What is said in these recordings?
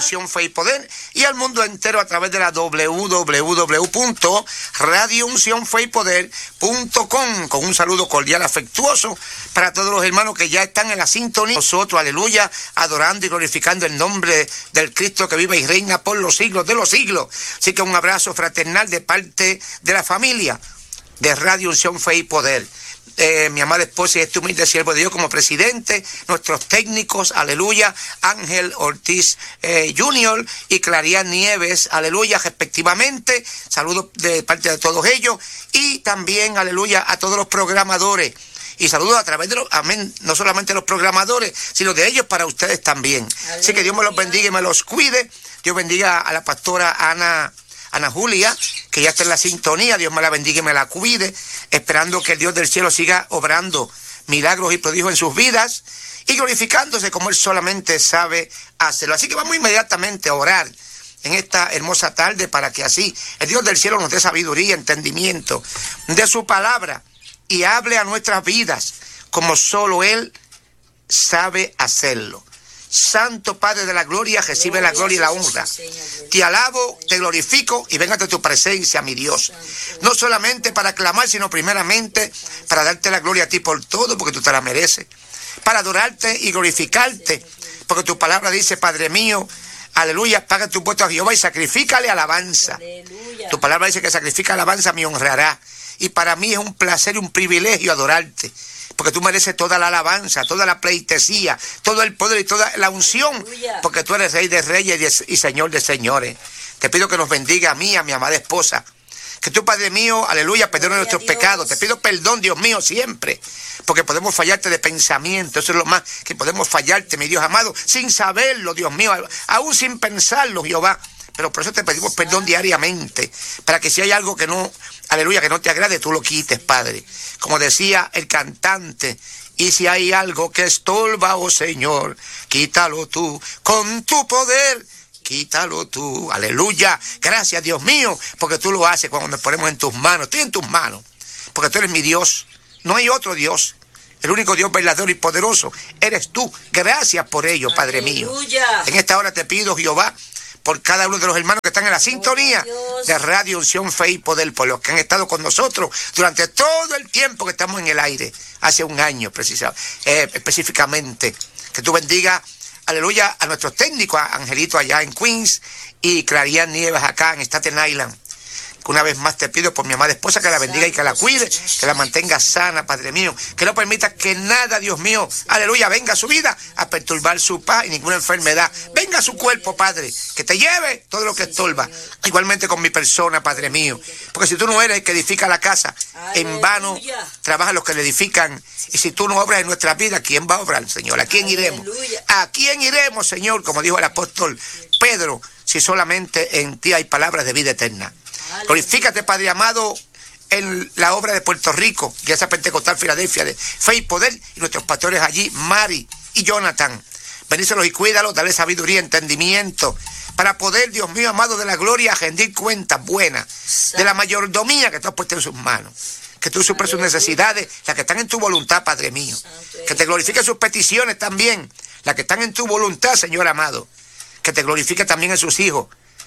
Unción, Fe y Poder, y al mundo entero a través de la www.radiouncionfeypoder.com, con un saludo cordial, afectuoso para todos los hermanos que ya están en la sintonía. Nosotros, aleluya, adorando y glorificando el nombre del Cristo que vive y reina por los siglos de los siglos. Así que un abrazo fraternal de parte de la familia de Radio Unción, Fe y Poder. Mi amada esposa y este humilde siervo de Dios como presidente, nuestros técnicos, aleluya, Ángel Ortiz Jr. y Clarian Nieves, aleluya, respectivamente. Saludos de parte de todos ellos y también, aleluya, a todos los programadores. Y saludos a través de los, amén, no solamente los programadores, sino de ellos para ustedes también. Aleluya. Así que Dios me los bendiga y me los cuide. Dios bendiga a la pastora Ana Julia, que ya está en la sintonía. Dios me la bendiga y me la cuide, esperando que el Dios del cielo siga obrando milagros y prodigios en sus vidas y glorificándose como Él solamente sabe hacerlo. Así que vamos inmediatamente a orar en esta hermosa tarde para que así el Dios del cielo nos dé sabiduría, entendimiento de su palabra y hable a nuestras vidas como solo Él sabe hacerlo. Santo Padre de la gloria, recibe la gloria y la honra. Te alabo, te glorifico y venga a tu presencia, mi Dios. No solamente para clamar, sino primeramente para darte la gloria a ti por todo, porque tú te la mereces. Para adorarte y glorificarte, porque tu palabra dice, Padre mío, aleluya, paga tu impuesto a Jehová y sacrifícale alabanza. Tu palabra dice que sacrifica alabanza me honrará. Y para mí es un placer y un privilegio adorarte. Porque tú mereces toda la alabanza, toda la pleitesía, todo el poder y toda la unción. Porque tú eres Rey de Reyes y Señor de Señores. Te pido que nos bendiga a mí, a mi amada esposa. Que tú, Padre mío, aleluya, perdone nuestros pecados. Te pido perdón, Dios mío, siempre. Porque podemos fallarte de pensamiento. Eso es lo más que podemos fallarte, mi Dios amado, sin saberlo, Dios mío, aún sin pensarlo, Jehová. Pero por eso te pedimos perdón diariamente, para que si hay algo que no, aleluya, que no te agrade, tú lo quites, Padre. Como decía el cantante, y si hay algo que estorba, oh Señor, quítalo tú, con tu poder, quítalo tú, aleluya. Gracias, Dios mío, porque tú lo haces cuando nos ponemos en tus manos. Estoy en tus manos, porque tú eres mi Dios, no hay otro Dios. El único Dios verdadero y poderoso eres tú. Gracias por ello, Padre aleluya. Mío. En esta hora te pido, Jehová, por cada uno de los hermanos que están en la sintonía de Radio Unción, Fe y Poder, por los que han estado con nosotros durante todo el tiempo que estamos en el aire, hace un año específicamente. Que tú bendiga, aleluya, a nuestros técnicos, a Angelito allá en Queens y Clarian Nieves acá en Staten Island. Una vez más te pido por mi amada esposa que la bendiga y que la cuide, que la mantenga sana, Padre mío, que no permita que nada, Dios mío, aleluya, venga a su vida a perturbar su paz y ninguna enfermedad. Venga a su cuerpo, Padre, que te lleve todo lo que estorba. Igualmente con mi persona, Padre mío, porque si tú no eres el que edifica la casa, en vano trabajan los que le edifican. Y si tú no obras en nuestra vida, ¿quién va a obrar, Señor? ¿A quién iremos? ¿A quién iremos, Señor? Como dijo el apóstol Pedro, si solamente en ti hay palabras de vida eterna. Glorifícate, Padre amado, en la obra de Puerto Rico, Iglesia Pentecostal Filadelfia de Fe y Poder, y nuestros pastores allí, Mari y Jonathan. Bendícelos y cuídalos, dale sabiduría, entendimiento, para poder, Dios mío amado de la gloria, rendir cuentas buenas de la mayordomía que tú has puesto en sus manos. Que tú suples sus necesidades, las que están en tu voluntad, Padre mío. Que te glorifique sus peticiones también, las que están en tu voluntad, Señor amado. Que te glorifique también en sus hijos,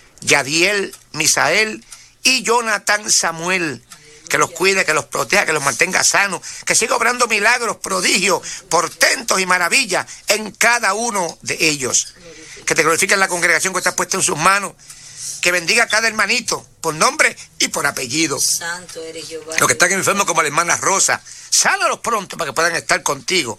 Yadiel, Misael y Jonathan Samuel, que los cuide, que los proteja, que los mantenga sanos, que siga obrando milagros, prodigios, portentos y maravillas en cada uno de ellos. Que te glorifique en la congregación que está puesta en sus manos, que bendiga a cada hermanito por nombre y por apellido. Santo eres Jehová. Los que están enfermos como la hermana Rosa, sánalos pronto para que puedan estar contigo,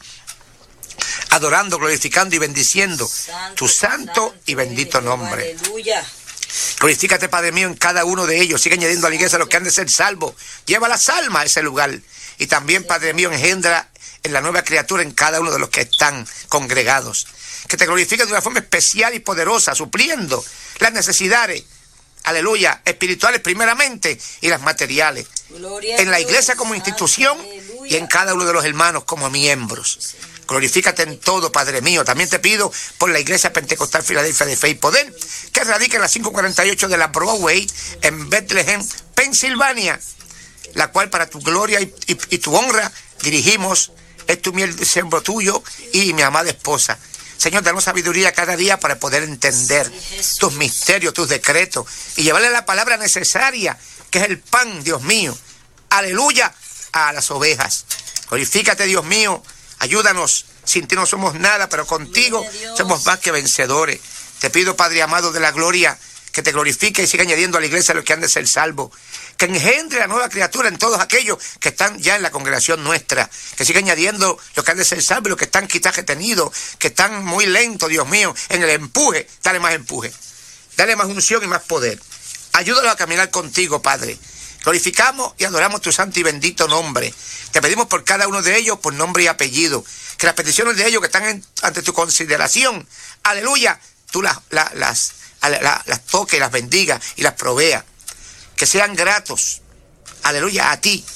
adorando, glorificando y bendiciendo tu santo y bendito nombre. Aleluya. Glorifícate, Padre mío, en cada uno de ellos. Sigue añadiendo a la iglesia a los que han de ser salvos. Lleva las almas a ese lugar. Y también, Padre mío, engendra en la nueva criatura en cada uno de los que están congregados. Que te glorifique de una forma especial y poderosa, supliendo las necesidades, aleluya, espirituales primeramente y las materiales. En la iglesia como institución y en cada uno de los hermanos como miembros. Glorifícate en todo, Padre mío. También te pido por la Iglesia Pentecostal Filadelfia de Fe y Poder, que radica en la 548 de la Broadway, en Bethlehem, Pensilvania, la cual para tu gloria y tu honra dirigimos, es tu miel, siervo tuyo y mi amada esposa. Señor, danos sabiduría cada día para poder entender tus misterios, tus decretos y llevarle la palabra necesaria, que es el pan, Dios mío. Aleluya, a las ovejas. Glorifícate, Dios mío. Ayúdanos. Sin ti no somos nada, pero contigo somos más que vencedores. Te pido, Padre amado de la gloria, que te glorifique y siga añadiendo a la iglesia los que han de ser salvos. Que engendre la nueva criatura en todos aquellos que están ya en la congregación nuestra. Que siga añadiendo los que han de ser salvos, los que están quizás retenidos, que están muy lentos, Dios mío, en el empuje. Dale más empuje. Dale más unción y más poder. Ayúdalos a caminar contigo, Padre. Glorificamos y adoramos tu santo y bendito nombre. Te pedimos por cada uno de ellos, por nombre y apellido. Que las peticiones de ellos que están ante tu consideración, aleluya, tú las toques, las bendigas y las proveas. Que sean gratos, aleluya, a ti.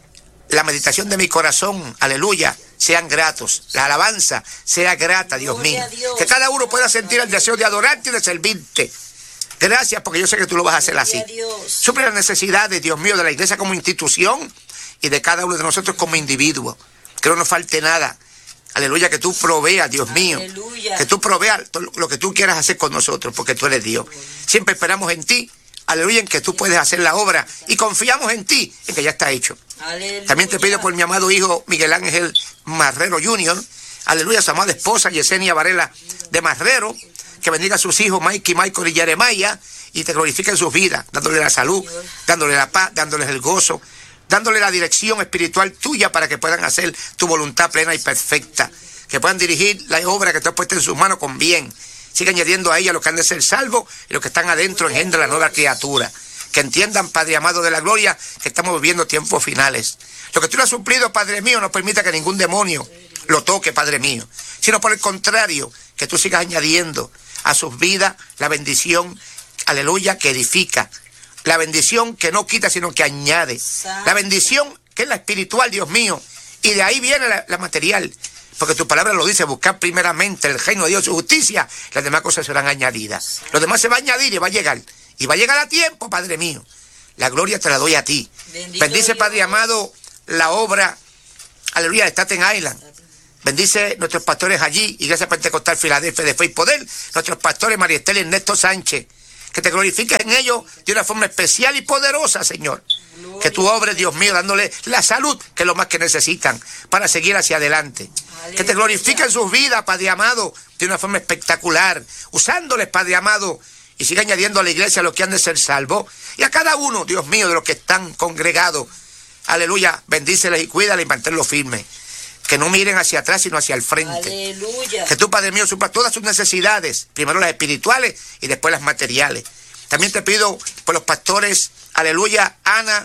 La meditación de mi corazón, aleluya, sean gratos. La alabanza sea grata, Dios mío. Que cada uno pueda sentir el deseo de adorarte y de servirte. Gracias, porque yo sé que tú lo vas a hacer así. Suple las necesidades, Dios mío, de la iglesia como institución y de cada uno de nosotros como individuo. Que no nos falte nada. Aleluya, que tú proveas, Dios mío. Aleluya. Que tú proveas lo que tú quieras hacer con nosotros, porque tú eres Dios. Siempre esperamos en ti, aleluya, en que tú puedes hacer la obra. Y confiamos en ti, en que ya está hecho. Aleluya. También te pido por mi amado hijo Miguel Ángel Marrero Jr., aleluya, su amada esposa Yesenia Varela de Marrero, que bendiga a sus hijos Mikey, Michael y Jeremiah, y te glorifique en sus vidas, dándole la salud, dándole la paz, dándoles el gozo, dándole la dirección espiritual tuya para que puedan hacer tu voluntad plena y perfecta, que puedan dirigir la obra que tú has puesto en sus manos con bien. Sigue añadiendo a ella los que han de ser salvos y los que están adentro engendra la nueva criatura. Que entiendan, Padre amado de la gloria, que estamos viviendo tiempos finales. Lo que tú le has suplido, Padre mío, no permita que ningún demonio lo toque, Padre mío, sino por el contrario, que tú sigas añadiendo a sus vidas la bendición, aleluya, que edifica. La bendición que no quita, sino que añade. La bendición que es la espiritual, Dios mío. Y de ahí viene la material. Porque tu palabra lo dice, buscar primeramente el reino de Dios y su justicia. Las demás cosas serán añadidas. Lo demás se va a añadir y va a llegar. Y va a llegar a tiempo, Padre mío. La gloria te la doy a ti. Bendice, Padre amado, la obra, aleluya, de Staten Island. Bendice nuestros pastores allí, Iglesia Pentecostal Filadelfia de Fe y Poder. Nuestros pastores María Estela y Ernesto Sánchez. Que te glorifiques en ellos de una forma especial y poderosa, Señor. Que tú obres, Dios mío, dándole la salud, que es lo más que necesitan, para seguir hacia adelante. Aleluya. Que te glorifique en sus vidas, Padre amado, de una forma espectacular, usándoles, Padre amado, y siga añadiendo a la iglesia a los que han de ser salvos. Y a cada uno, Dios mío, de los que están congregados, aleluya, bendíceles y cuídales y manténlos firmes. Que no miren hacia atrás, sino hacia el frente. Aleluya. Que tú, Padre mío, supla todas sus necesidades, primero las espirituales y después las materiales. También te pido por los pastores, aleluya, Ana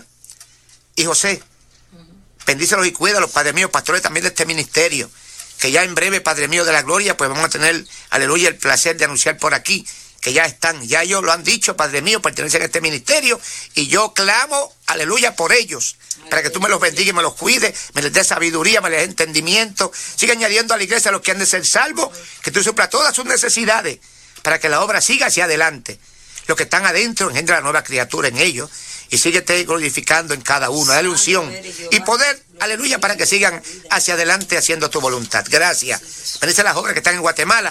y José. Bendícelos y cuídalos, Padre mío, pastores también de este ministerio. Que ya en breve, Padre mío de la gloria, pues vamos a tener, aleluya, el placer de anunciar por aquí que ya están, ya ellos lo han dicho, Padre mío, pertenecen a este ministerio, y yo clamo, aleluya, por ellos, para que tú me los bendigas y me los cuides, me les des sabiduría, me les des entendimiento. Sigue añadiendo a la iglesia a los que han de ser salvos, que tú suplas todas sus necesidades, para que la obra siga hacia adelante. Los que están adentro engendra la nueva criatura en ellos, y síguete glorificando en cada uno. Dale unción y poder, aleluya, para que sigan hacia adelante haciendo tu voluntad. Gracias. Bendice las obras que están en Guatemala,